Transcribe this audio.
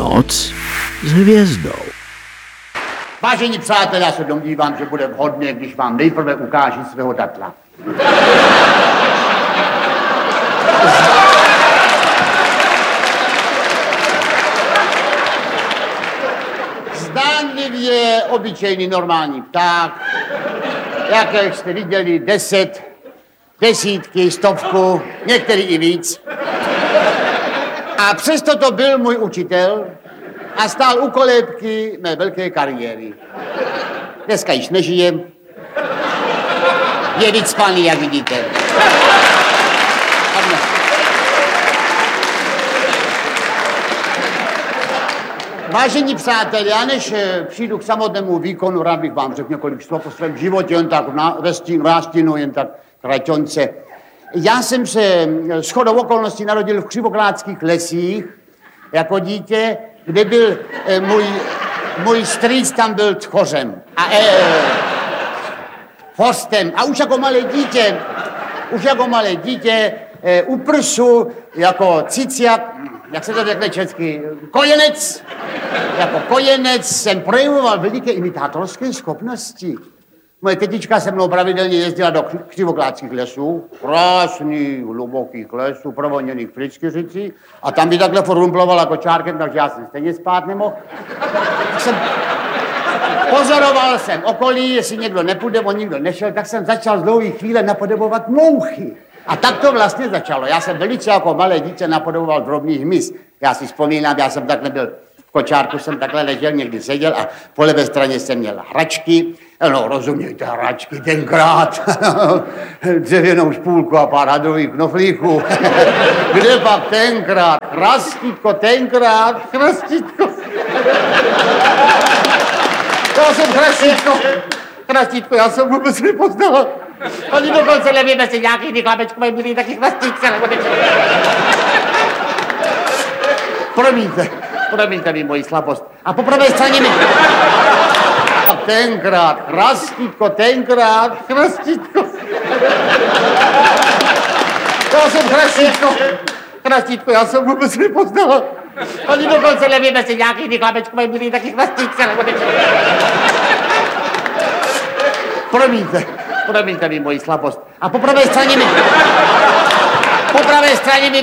Noc s hvězdou. Vážení přátelé, já se domnívám, že bude vhodné, když vám nejprve ukážu svého datla. Zdánlivě obyčejný normální pták, jak jste viděli 10, desítky, 100, některý i víc. A přesto to byl můj učitel a stál u kolébky mé velké kariéry. Dneska již nežije, je vycpaný, jak vidíte. Vážení přátelé, já než přijdu k samotnému výkonu, rád bych vám řekl několik slov o svém životě, jen tak ve stínu, jen tak kraťonce. Já jsem se shodou okolností narodil v Křivoklátských lesích jako dítě, kde byl můj strýc, tam byl tchořem a forstem. A už jako malé dítě u prsu jako ciciak, jak se to řekne česky, kojenec. Jako kojenec jsem projevoval veliké imitátorské schopnosti. Moje tetička se mnou pravidelně jezdila do Křivoklátských lesů, krásných, hlubokých lesů, provoněných Frýdskyřicí, a tam by takhle rumplovala kočárkem, takže já jsem stejně spát nemohl. Pozoroval jsem okolí, jestli někdo nepůjde, on nikdo nešel, tak jsem začal z dlouhé chvíle napodobovat mouchy. A tak to vlastně začalo. Já jsem velice jako malé dítě napodoboval drobný hmyz. Já si vzpomínám, já jsem takhle byl v kočárku, jsem takhle ležel, někdy seděl a po levé straně jsem měl hračky. No, rozumějte, hračky tenkrát. Dřevěnou špůlku a pár hadrových knoflíků. Kde pak tenkrát? Chrastítko tenkrát, chrastítko. Já jsem chrastítko, já jsem vůbec nepoznal. Oni dokonce nevím, jestli nějaký ty chlapečkové byli taky chrastítce. Promiňte mi moji slabost. A po pravé straně mi... Tenkrát, chrastítko. Já jsem chrastítko, já jsem vůbec nepoznal. Oni dokonce nevím, jestli nějaký ty chlapečkové byli taky chrastítce. Promiňte mi moji slabost. A po pravé straně mi